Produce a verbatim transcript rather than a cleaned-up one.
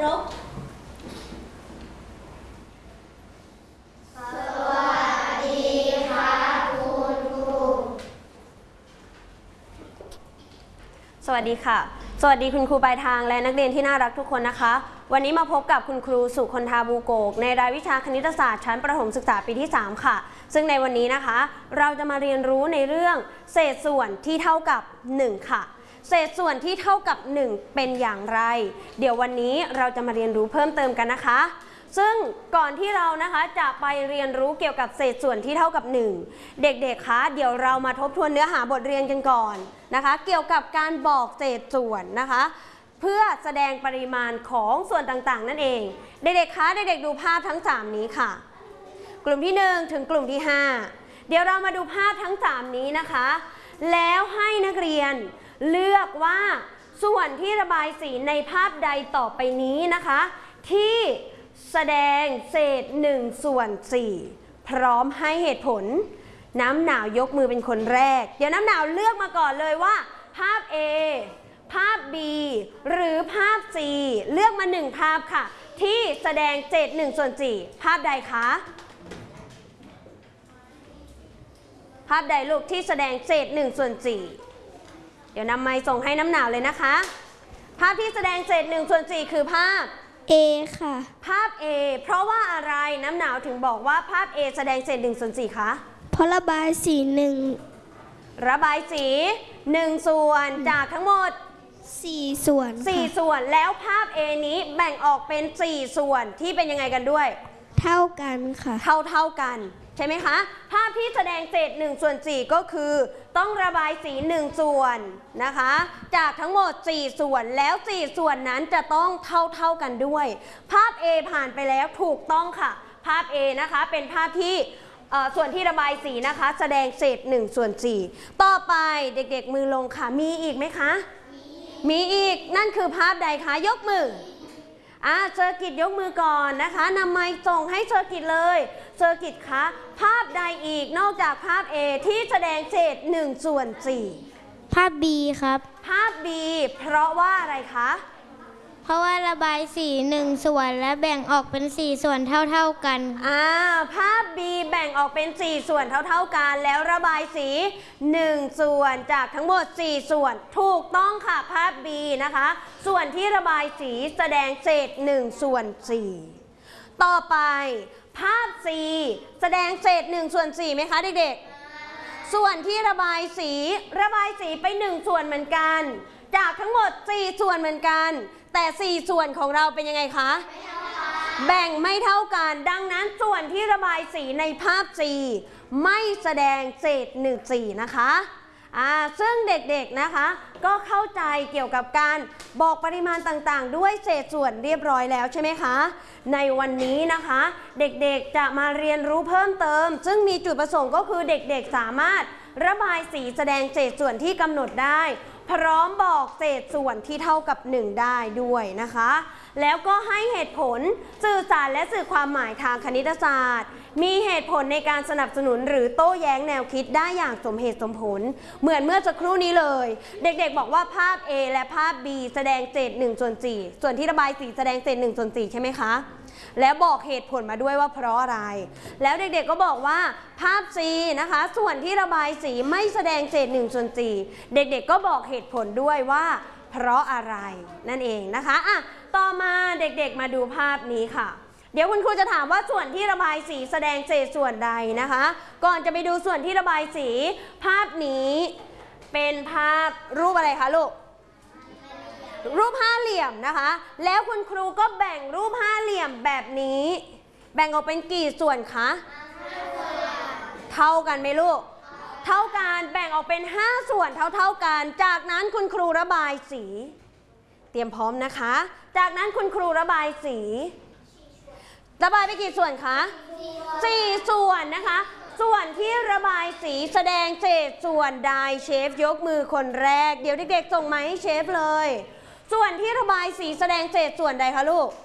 ารพสวัสดีครับคุณครูสวัสดีค่ะสวัสดีคุณครูปลายทางและนักเรียนที่น่ารักทุกคนนะคะวันนี้มาพบกับคุณครูสุคนธาบูโกกในรายวิชาคณิตศาสตร์ชั้นประถมศึกษาปีที่สามค่ะซึ่งในวันนี้นะคะเราจะมาเรียนรู้ในเรื่องเศษส่วนที่เท่ากับหนึ่งค่ะเศษส่วนที่เท่ากับหนึ่งเป็นอย่างไรเดี๋ยววันนี้เราจะมาเรียนรู้เพิ่มเติมกันนะคะซึ่งก่อนที่เรานะคะจะไปเรียนรู้เกี่ยวกับเศษส่วนที่เท่ากับหนึ่งเด็กๆคะเดี๋ยวเรามาทบทวนเนื้อหาบทเรียนกันก่อนนะคะเกี่ยวกับการบอกเศษส่วนนะคะเพื่อแสดงปริมาณของส่วนต่างๆนั่นเองเด็กๆคะเด็กๆดูภาพทั้งสามนี้ค่ะกลุ่มที่หนึ่งถึงกลุ่มที่ห้าเดี๋ยวเรามาดูภาพทั้งสามนี้นะคะแล้วให้นักเรียนเลือกว่าส่วนที่ระบายสีในภาพใดต่อไปนี้นะคะที่แสดงเศษหนึ่งส่วนสี่พร้อมให้เหตุผลน้ำหนาวยกมือเป็นคนแรกเดี๋ยวน้ำหนาวเลือกมาก่อนเลยว่าภาพ A ภาพ B หรือภาพ C เลือกมาหนึ่งภาพค่ะที่แสดงเศษหนึ่งส่วนสี่ภาพใดคะภาพใดลูกที่แสดงเศษหนึ่งส่วนสี่เดี๋ยวนำไมค์ส่งให้น้ำหนาวเลยนะคะภาพที่แสดงเศษหนึ่งส่วนสี่คือภาพ A ค่ะภาพ A เพราะว่าอะไรน้ำหนาวถึงบอกว่าภาพ A แสดงเศษหนึ่งส่วนสี่คะเพราะระบายสีหนึ่งระบายสีหนึ่งส่วนจากทั้งหมดสี่ส่วนสี่ส่วนแล้วภาพ A นี้แบ่งออกเป็นสี่ส่วนที่เป็นยังไงกันด้วยเท่ากันค่ะเท่าเท่ากันใช่ไหมคะภาพที่แสดงเศษหนึ่งส่วนสี่ก็คือต้องระบายสีหนึ่งส่วนนะคะจากทั้งหมดสี่ส่วนแล้วสี่ส่วนนั้นจะต้องเท่าเท่ากันด้วยภาพ A ผ่านไปแล้วถูกต้องค่ะภาพ A นะคะเป็นภาพที่ส่วนที่ระบายสีนะคะแสดงเศษหนึ่งส่วนสี่ต่อไปเด็กๆมือลงค่ะมีอีกไหมคะมีอีกนั่นคือภาพใดคะยกมืออ่าเซอร์กิตยกมือก่อนนะคะนำไมค์ส่งให้เซอร์กิตเลยเซอร์กิตคะภาพใดอีกนอกจากภาพ A ที่แสดงเศษหนึ่งส่วนสี่ภาพ B ครับภาพ B เพราะว่าอะไรคะเพราะว่าระบายสีหนึ่งส่วนและแบ่งออกเป็นสี่ส่วนเท่าๆกันอ่าภาพ B แบ่งออกเป็นสี่ส่วนเท่าๆกันแล้วระบายสีหนึ่งส่วนจากทั้งหมดสี่ส่วนถูกต้องค่ะภาพ B นะคะส่วนที่ระบายสีแสดงเศษหนึ่งส่วนสี่ต่อไปภาพ C แสดงเศษหนึ่งส่วนสี่ไหมคะเด็กๆส่วนที่ระบายสีระบายสีไปหนึ่งส่วนเหมือนกันจากทั้งหมดสี่ส่วนเหมือนกันแต่สี่ส่วนของเราเป็นยังไงคะแบ่งไม่เท่ากันดังนั้นส่วนที่ระบายสีในภาพ C ไม่แสดงเศษหนึ่งสี่นะคะอ่าซึ่งเด็กๆนะคะก็เข้าใจเกี่ยวกับการบอกปริมาณต่างๆด้วยเศษส่วนเรียบร้อยแล้วใช่ไหมคะในวันนี้นะคะเด็กๆจะมาเรียนรู้เพิ่มเติมซึ่งมีจุดประสงค์ก็คือเด็กๆสามารถระบายสีแสดงเศษส่วนที่กำหนดได้พร้อมบอกเศษส่วนที่เท่ากับหนึ่งได้ด้วยนะคะแล้วก็ให้เหตุผลสื่อสารและสื่อความหมายทางคณิตศาสตร์มีเหตุผลในการสนับสนุนหรือโต้แย้งแนวคิดได้อย่างสมเหตุสมผลเหมือนเมื่อสักครู่นี้เลยเด็กๆบอกว่าภาพ A และภาพ B แสดงเศษหนึ่งส่วนสี่ส่วนที่ระบายสีแสดงเศษหนึ่งส่วนสี่ใช่ไหมคะแล้วบอกเหตุผลมาด้วยว่าเพราะอะไรแล้วเด็กๆก็บอกว่าภาพ C นะคะส่วนที่ระบายสีไม่แสดงเศษหนึ่งส่วนสี่เด็กๆก็บอกเหตุผลด้วยว่าเพราะอะไรนั่นเองนะคะอ่ะต่อมาเด็กๆมาดูภาพนี้ค่ะเดี๋ยวคุณครูจะถามว่าส่วนที่ระบายสีแสดงเศษส่วนใดนะคะก่อนจะไปดูส่วนที่ระบายสีภาพนี้เป็นภาพรูปอะไรคะลูกรูปห้าเหลี่ยมนะคะแล้วคุณครูก็แบ่งรูปห้าเหลี่ยมแบบนี้แบ่งออกเป็นกี่ส่วนคะเท่ากันไหมลูกเท่ากันแบ่งออกเป็นห้าส่วนเท่าๆกันจากนั้นคุณครูระบายสีเตรียมพร้อมนะคะจากนั้นคุณครูระบายสีระบายไปกี่ส่วนคะสี่ส่วนนะคะส่วนที่ระบายสีแสดงเศษส่วนใดเชฟยกมือคนแรกเดี๋ยวเด็กๆส่งมาให้เชฟเลยส่วนที่ระบายสีแสดงเศษส่วนใดคะลูก